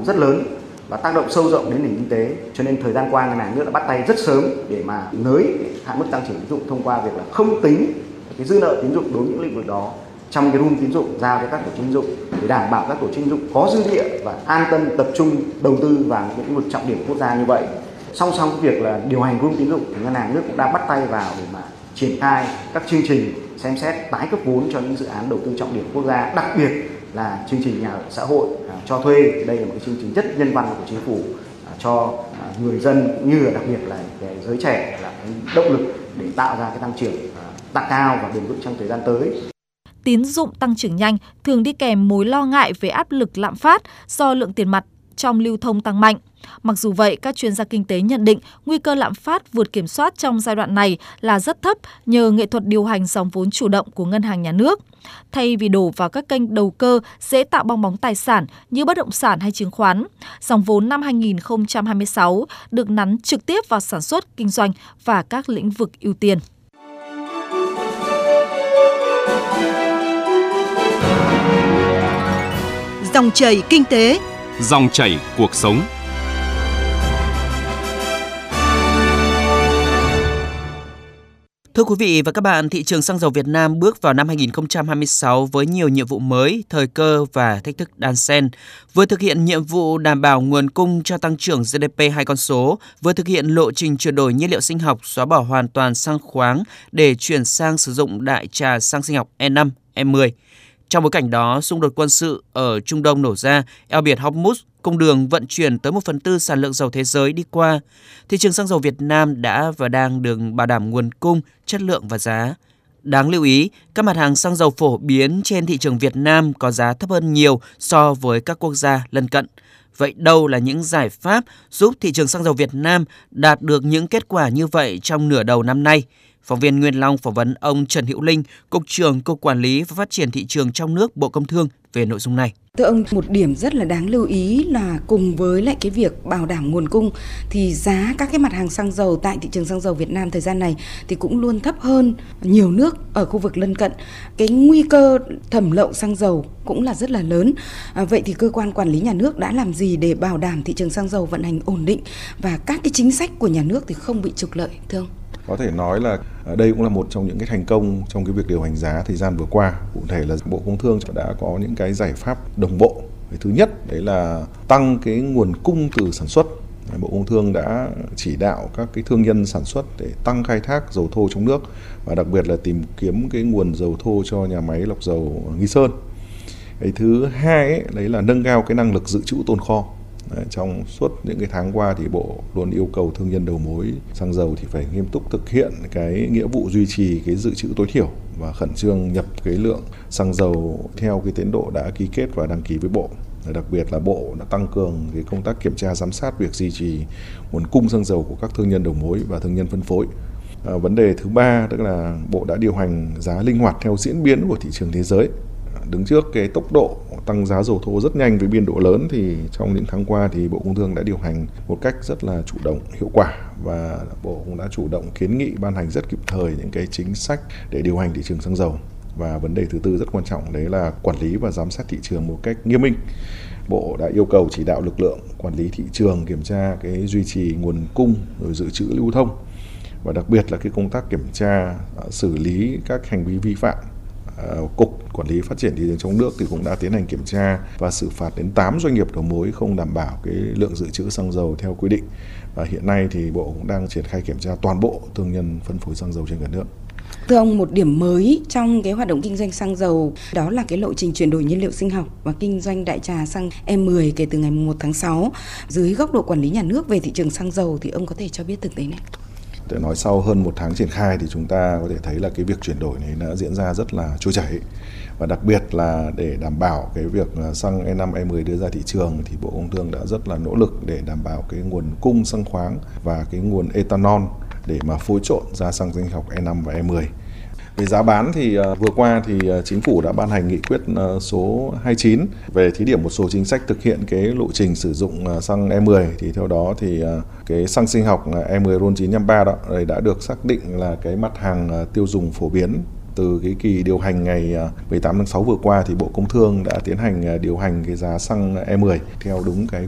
rất lớn và tác động sâu rộng đến nền kinh tế. Cho nên thời gian qua ngân hàng nhà nước đã bắt tay rất sớm để mà nới hạn mức tăng trưởng tín dụng thông qua việc là không tính cái dư nợ tín dụng đối với những lĩnh vực đó trong cái room tín dụng giao cho các tổ chức tín dụng để đảm bảo các tổ chức tín dụng có dư địa và an tâm tập trung đầu tư vào những lĩnh vực trọng điểm quốc gia như vậy. Song song với việc là điều hành room tín dụng thì ngân hàng nhà nước cũng đã bắt tay vào để mà triển khai các chương trình xem xét tái cấp vốn cho những dự án đầu tư trọng điểm quốc gia, đặc biệt là chương trình nhà ở xã hội cho thuê. Đây là một cái chương trình rất nhân văn của chính phủ cho người dân cũng như là đặc biệt là cái giới trẻ là cái động lực để tạo ra cái tăng trưởng tăng cao và bền vững trong thời gian tới. Tín dụng tăng trưởng nhanh thường đi kèm mối lo ngại về áp lực lạm phát do lượng tiền mặt trong lưu thông tăng mạnh. Mặc dù vậy, các chuyên gia kinh tế nhận định nguy cơ lạm phát vượt kiểm soát trong giai đoạn này là rất thấp nhờ nghệ thuật điều hành dòng vốn chủ động của ngân hàng nhà nước. Thay vì đổ vào các kênh đầu cơ dễ tạo bong bóng tài sản như bất động sản hay chứng khoán, dòng vốn năm 2026 được nắn trực tiếp vào sản xuất, kinh doanh và các lĩnh vực ưu tiên. Dòng chảy kinh tế, dòng chảy cuộc sống. Thưa quý vị và các bạn, thị trường xăng dầu Việt Nam bước vào năm 2026 với nhiều nhiệm vụ mới, thời cơ và thách thức đan xen. Vừa thực hiện nhiệm vụ đảm bảo nguồn cung cho tăng trưởng GDP hai con số, vừa thực hiện lộ trình chuyển đổi nhiên liệu sinh học, xóa bỏ hoàn toàn xăng khoáng để chuyển sang sử dụng đại trà xăng sinh học E5, E10. Trong bối cảnh đó, xung đột quân sự ở Trung Đông nổ ra, eo biển Hormuz, cung đường vận chuyển tới 1/4 sản lượng dầu thế giới đi qua. Thị trường xăng dầu Việt Nam đã và đang được bảo đảm nguồn cung, chất lượng và giá. Đáng lưu ý, các mặt hàng xăng dầu phổ biến trên thị trường Việt Nam có giá thấp hơn nhiều so với các quốc gia lân cận. Vậy đâu là những giải pháp giúp thị trường xăng dầu Việt Nam đạt được những kết quả như vậy trong nửa đầu năm nay? Phóng viên Nguyên Long phỏng vấn ông Trần Hữu Linh, Cục trưởng Cục Quản lý và Phát triển Thị trường trong nước, Bộ Công Thương về nội dung này. Thưa ông, một điểm rất là đáng lưu ý là cùng với lại cái việc bảo đảm nguồn cung thì giá các cái mặt hàng xăng dầu tại thị trường xăng dầu Việt Nam thời gian này thì cũng luôn thấp hơn nhiều nước ở khu vực lân cận. Cái nguy cơ thẩm lậu xăng dầu cũng là rất là lớn. Vậy thì cơ quan quản lý nhà nước đã làm gì để bảo đảm thị trường xăng dầu vận hành ổn định và các cái chính sách của nhà nước thì không bị trục lợi, thưa ông? Có thể nói là đây cũng là một trong những cái thành công trong cái việc điều hành giá thời gian vừa qua. Cụ thể là Bộ Công Thương đã có những cái giải pháp đồng bộ. Thứ nhất đấy là tăng cái nguồn cung từ sản xuất. Bộ Công Thương đã chỉ đạo các cái thương nhân sản xuất để tăng khai thác dầu thô trong nước và đặc biệt là tìm kiếm cái nguồn dầu thô cho nhà máy lọc dầu Nghi Sơn. Cái thứ hai ấy, đấy là nâng cao cái năng lực dự trữ tồn kho. Trong suốt những cái tháng qua thì Bộ luôn yêu cầu thương nhân đầu mối xăng dầu thì phải nghiêm túc thực hiện cái nghĩa vụ duy trì cái dự trữ tối thiểu và khẩn trương nhập cái lượng xăng dầu theo cái tiến độ đã ký kết và đăng ký với Bộ. Đặc biệt là Bộ đã tăng cường cái công tác kiểm tra giám sát việc duy trì nguồn cung xăng dầu của các thương nhân đầu mối và thương nhân phân phối. Vấn đề thứ ba tức là Bộ đã điều hành giá linh hoạt theo diễn biến của thị trường thế giới. Đứng trước cái tốc độ tăng giá dầu thô rất nhanh với biên độ lớn thì trong những tháng qua thì Bộ Công Thương đã điều hành một cách rất là chủ động, hiệu quả và Bộ cũng đã chủ động kiến nghị ban hành rất kịp thời những cái chính sách để điều hành thị trường xăng dầu. Và vấn đề thứ tư rất quan trọng đấy là quản lý và giám sát thị trường một cách nghiêm minh. Bộ đã yêu cầu chỉ đạo lực lượng quản lý thị trường kiểm tra cái duy trì nguồn cung rồi dự trữ lưu thông và đặc biệt là cái công tác kiểm tra xử lý các hành vi vi phạm. Cục Quản lý Phát triển Thị trường trong nước thì cũng đã tiến hành kiểm tra và xử phạt đến 8 doanh nghiệp đầu mối không đảm bảo cái lượng dự trữ xăng dầu theo quy định. Và hiện nay thì Bộ cũng đang triển khai kiểm tra toàn bộ thương nhân phân phối xăng dầu trên cả nước. Thưa ông, một điểm mới trong cái hoạt động kinh doanh xăng dầu đó là cái lộ trình chuyển đổi nhiên liệu sinh học và kinh doanh đại trà xăng E10 kể từ ngày 1 tháng 6. Dưới góc độ quản lý nhà nước về thị trường xăng dầu thì ông có thể cho biết thực tế này. Để nói sau hơn một tháng triển khai thì chúng ta có thể thấy là cái việc chuyển đổi này đã diễn ra rất là trôi chảy. Và đặc biệt là để đảm bảo cái việc xăng E5, E10 đưa ra thị trường thì Bộ Công Thương đã rất là nỗ lực để đảm bảo cái nguồn cung xăng khoáng và cái nguồn ethanol để mà phối trộn ra xăng sinh học E5 và E10. Về giá bán thì vừa qua thì Chính phủ đã ban hành nghị quyết số 29 về thí điểm một số chính sách thực hiện cái lộ trình sử dụng xăng E10. Thì theo đó thì cái xăng sinh học E10 RON 953 đó đã được xác định là cái mặt hàng tiêu dùng phổ biến. Từ cái kỳ điều hành ngày 18 tháng 6 vừa qua thì Bộ Công Thương đã tiến hành điều hành cái giá xăng E10 theo đúng cái